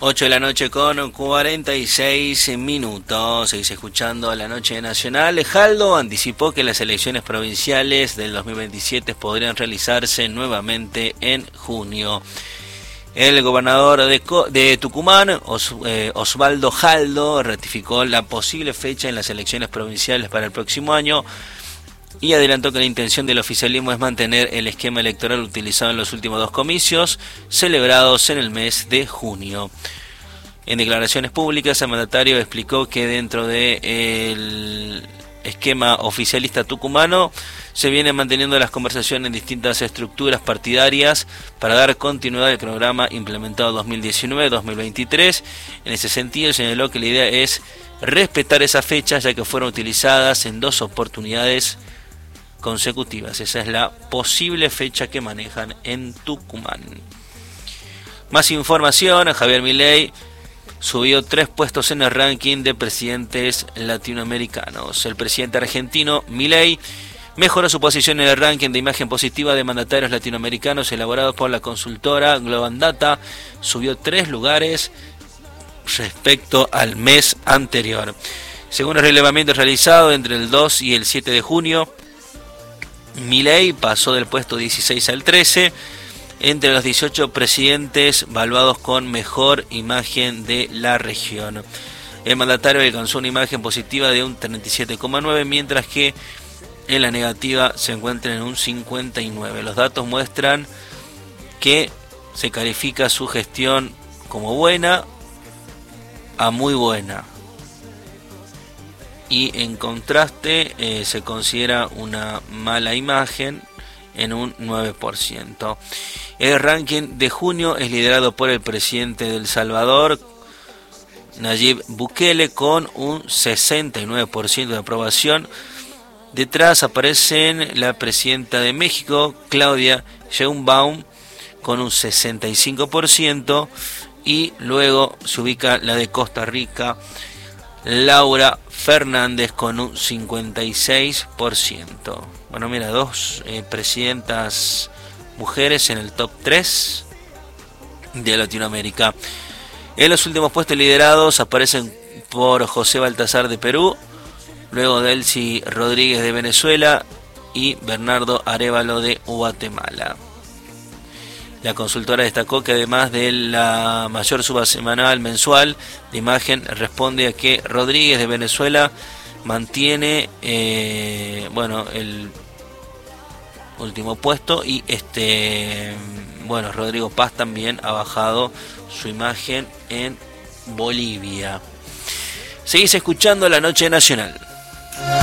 8 de la noche con 46 minutos. Seguís escuchando La Noche Nacional. Jaldo anticipó que las elecciones provinciales del 2027 podrían realizarse nuevamente en junio. El gobernador de Tucumán, Osvaldo Jaldo, ratificó la posible fecha en las elecciones provinciales para el próximo año y adelantó que la intención del oficialismo es mantener el esquema electoral utilizado en los últimos 2 comicios celebrados en el mes de junio. En declaraciones públicas, el mandatario explicó que dentro del esquema oficialista tucumano se vienen manteniendo las conversaciones en distintas estructuras partidarias para dar continuidad al programa implementado 2019-2023. En ese sentido, señaló que la idea es respetar esas fechas, ya que fueron utilizadas en 2 oportunidades consecutivas. Esa es la posible fecha que manejan en Tucumán. Más información: Javier Milei subió 3 puestos en el ranking de presidentes latinoamericanos. El presidente argentino Milei mejoró su posición en el ranking de imagen positiva de mandatarios latinoamericanos elaborado por la consultora Global Data. Subió 3 lugares respecto al mes anterior. Según el relevamiento realizado entre el 2 y el 7 de junio, Milei pasó del puesto 16 al 13 entre los 18 presidentes evaluados con mejor imagen de la región. El mandatario alcanzó una imagen positiva de un 37,9, mientras que en la negativa se encuentra en un 59. Los datos muestran que se califica su gestión como buena a muy buena, y en contraste se considera una mala imagen en un 9%. El ranking de junio es liderado por el presidente de El Salvador, Nayib Bukele, con un 69% de aprobación. Detrás aparecen la presidenta de México, Claudia Sheinbaum, con un 65%, y luego se ubica la de Costa Rica, Laura Fernández, con un 56%. Bueno, mira, 2 presidentas mujeres en el top 3 de Latinoamérica. En los últimos puestos liderados aparecen por José Baltasar de Perú, luego Delcy Rodríguez de Venezuela y Bernardo Arévalo de Guatemala. La consultora destacó que además de la mayor suba semanal mensual de imagen, responde a que Rodríguez de Venezuela mantiene el último puesto, y Rodrigo Paz también ha bajado su imagen en Bolivia. Seguís escuchando La Noche Nacional.